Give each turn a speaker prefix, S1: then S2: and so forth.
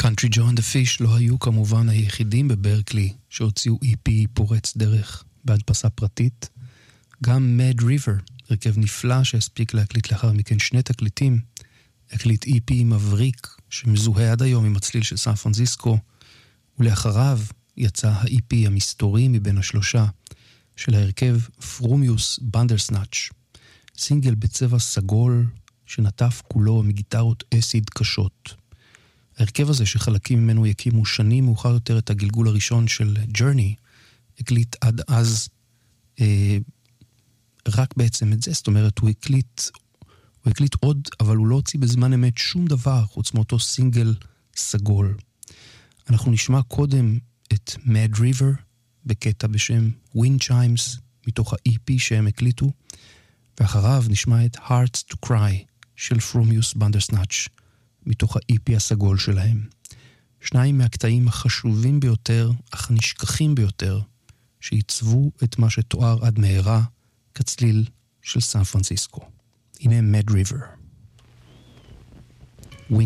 S1: Country Joe and the Fish לא היו כמובן היחידים בברקלי שהוציאו EP פורץ דרך בהדפסה פרטית. גם Mad River, הרכב נפלא שהספיק להקליט לאחר מכן 2 תקליטים, הקליט EP מבריק שמזוהה עד היום עם הצליל של סן פרנסיסקו, ולאחריו יצא ה-EP המסתורי מבין 3 של ההרכב פרומיוס בנדרסנאץ', סינגל בצבע סגול שנטף כולו מגיטרות אסיד קשות. ההרכב הזה שחלקים ממנו יקימו שנים מאוחר יותר את הגלגול הראשון של Journey, הקליט עד אז רק בעצם את זה, זאת אומרת הוא הקליט עוד, אבל הוא לא הוציא בזמן אמת שום דבר חוץ מאותו סינגל סגול. אנחנו נשמע קודם את Mad River בקטע בשם Wind Chimes מתוך ה-EP שהם הקליטו, ואחריו נשמע את Hearts to Cry של פרומיוס בנדרסנאץ' מתוך ה-EP הסגול שלהם. 2 מהקטעים החשובים ביותר, אך נשכחים ביותר, שעיצבו את מה שתואר עד מהרה כצליל של סן פרנסיסקו. הנה Mad River.